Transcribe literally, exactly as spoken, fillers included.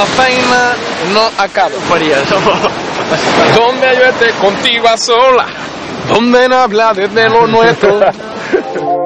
feina no acaba. Faria, Donde yo esté contigo a sola, donde no habla desde lo nuestro.